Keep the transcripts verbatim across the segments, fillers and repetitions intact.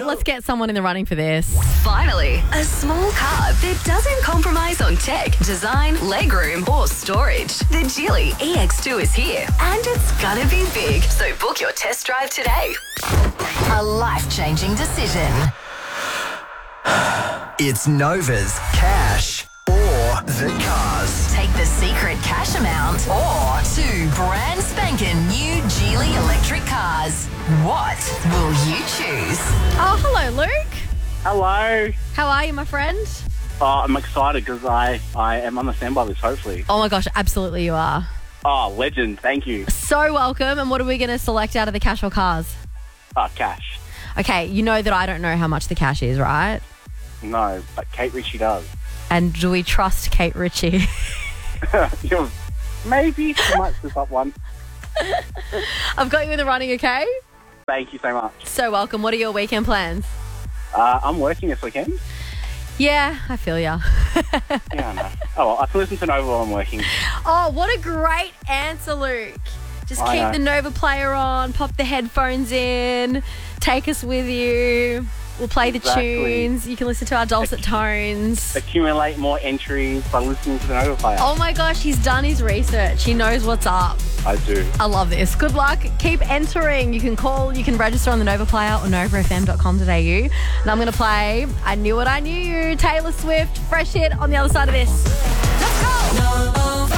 let's get someone in the running for this. Finally, a small car that doesn't compromise on tech, design, legroom, or storage. The Geely E X two is here, and it's gonna be big. So book your test drive today. A life-changing decision. It's Nova's Cash or the Cars. Take the secret cash amount or two brand spanking new Geely electric cars. What will you choose? Oh, hello, Luke. Hello. How are you, my friend? Oh, I'm excited because I, I am on the stand by this, hopefully. Oh, my gosh, absolutely you are. Oh, legend. Thank you. So welcome. And what are we going to select out of the cash or cars? Oh, cash. Okay, you know that I don't know how much the cash is, right? No, but Kate Ritchie does. And do we trust Kate Ritchie? You know, maybe she might slip up one. I've got you in the running, okay? Thank you so much. So welcome. What are your weekend plans? Uh, I'm working this weekend. Yeah, I feel ya. Yeah, I know. Oh, well, I can listen to Nova while I'm working. Oh, what a great answer, Luke. Just I keep know. the Nova player on, pop the headphones in, take us with you. We'll play Exactly. the tunes. You can listen to our dulcet tones. Accumulate more entries by listening to the Nova player. Oh my gosh, he's done his research. He knows what's up. I do. I love this. Good luck. Keep entering. You can call, you can register on the Nova Player or nova f m dot com dot a u. And I'm going to play I Knew What I Knew You, Taylor Swift, fresh hit on the other side of this. Let's go!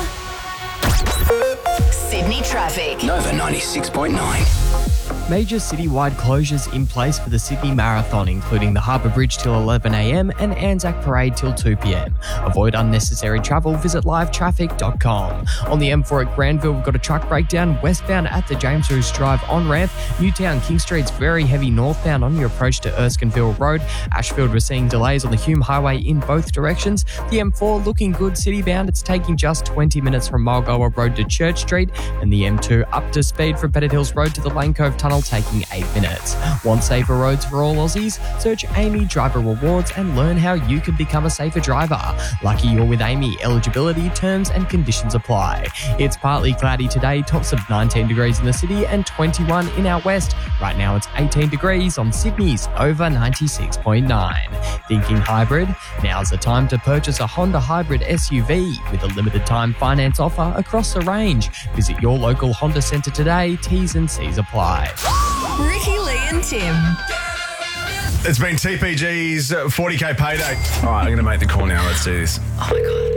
Sydney traffic. Nova ninety-six point nine. Major citywide closures in place for the Sydney Marathon, including the Harbour Bridge till eleven a m and Anzac Parade till two p m. Avoid unnecessary travel. Visit live traffic dot com. On the M four at Granville, we've got a truck breakdown westbound at the James Roos Drive on-ramp. Newtown King Street's very heavy northbound on your approach to Erskineville Road. Ashfield, we're seeing delays on the Hume Highway in both directions. The M four looking good citybound. It's taking just twenty minutes from Mulgoa Road to Church Street, and the M two up to speed from Pettit Hills Road to the Lane Cove Tunnel, taking eight minutes. Want safer roads for all Aussies? Search Amy Driver Rewards and learn how you can become a safer driver. Lucky you're with Amy. Eligibility, terms and conditions apply. It's partly cloudy today, tops of nineteen degrees in the city and twenty-one in our west. Right now it's eighteen degrees on Sydney's Nova ninety-six point nine. Thinking hybrid? Now's the time to purchase a Honda Hybrid S U V with a limited time finance offer across the range. Visit your local Honda Centre today. T's and C's apply. Ricky, Lee and Tim. It's been T P G's forty k payday. All right, I'm going to make the call now. Let's do this. Oh my God.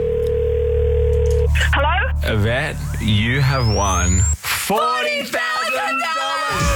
Hello? Yvette, you have won forty thousand dollars.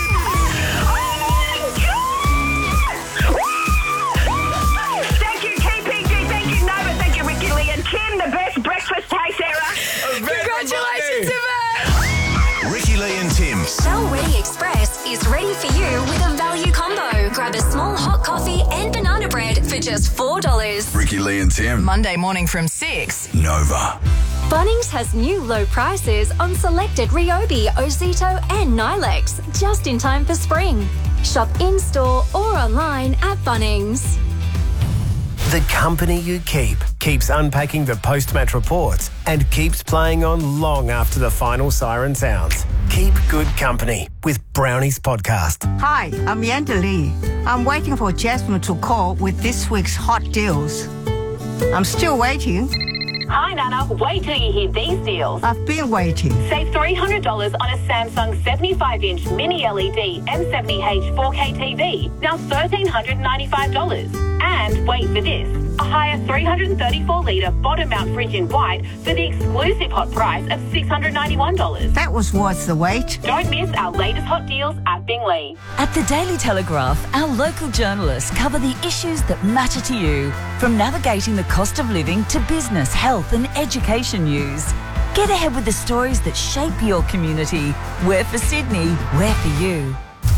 Thank you, T P G. Thank you, Nova. Thank you, Ricky, Lee and Kim. The best breakfast taste era. Congratulations, Yvette! Ricky, Lee and Tim. Shell Ready Express is ready for you with a value combo. Grab a small hot coffee and banana bread for just four dollars. Ricky, Lee and Tim. Monday morning from six. Nova. Bunnings has new low prices on selected Ryobi, Ozito and Nilex, just in time for spring. Shop in-store or online at Bunnings. The company you keep keeps unpacking the post-match reports and keeps playing on long after the final siren sounds. Keep good company with Brownies Podcast. Hi, I'm Yanda Lee. I'm waiting for Jasmine to call with this week's hot deals. I'm still waiting. Hi, Nana. Wait till you hear these deals. I've been waiting. Save three hundred dollars on a Samsung seventy-five inch mini L E D M seventy H four K T V, now one thousand three hundred ninety-five dollars. And wait for this, a higher three hundred thirty-four litre bottom mount fridge in white for the exclusive hot price of six hundred ninety-one dollars. That was worth the wait. Don't miss our latest hot deals at Bingley. At the Daily Telegraph, our local journalists cover the issues that matter to you, from navigating the cost of living to business, health and education news. Get ahead with the stories that shape your community. We're for Sydney, we're for you.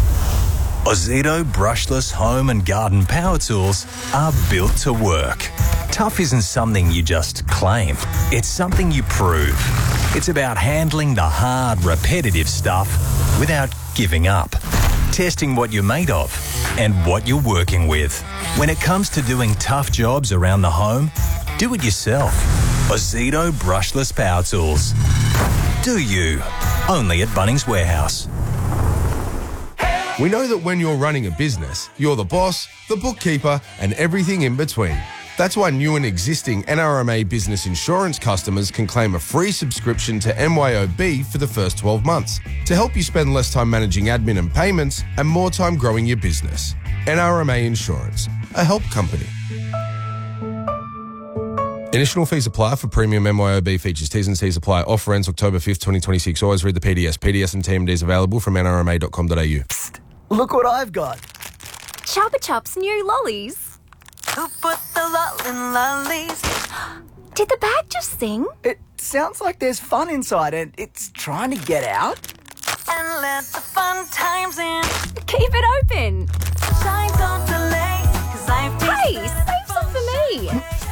Ozito brushless home and garden power tools are built to work. Tough isn't something you just claim. It's something you prove. It's about handling the hard, repetitive stuff without giving up. Testing what you're made of and what you're working with. When it comes to doing tough jobs around the home, do it yourself. Ozito brushless power tools. Do you. Only at Bunnings Warehouse. We know that when you're running a business, you're the boss, the bookkeeper, and everything in between. That's why new and existing N R M A Business Insurance customers can claim a free subscription to M Y O B for the first twelve months to help you spend less time managing admin and payments and more time growing your business. N R M A Insurance, a help company. Initial fees apply for premium M Y O B features. T's and C's apply. Offer ends October fifth, twenty twenty-six. Always read the P D S. P D S and T M Ds available from N R M A dot com dot A U. Look what I've got. Chupa Chups new lollies. Who put the lol in lollies? Did the bag just sing? It sounds like there's fun inside and it's trying to get out. And let the fun times in. Keep it open. Shine, don't delay, 'cause I've tasted Hey, save some for me.